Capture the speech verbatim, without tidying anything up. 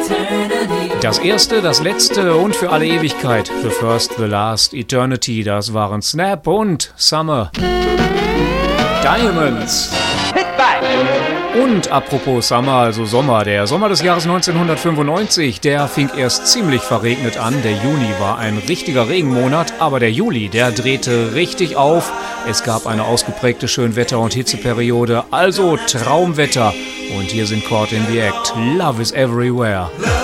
Das erste, das letzte und für alle Ewigkeit. The First, The Last, Eternity. Das waren Snap und Summer. Diamonds. Und apropos Summer, also Sommer, der Sommer des Jahres neunzehnhundertfünfundneunzig, der fing erst ziemlich verregnet an. Der Juni war ein richtiger Regenmonat, aber der Juli, der drehte richtig auf. Es gab eine ausgeprägte Schönwetter- und Hitzeperiode, also Traumwetter. Und hier sind Caught in the Act. Love is everywhere.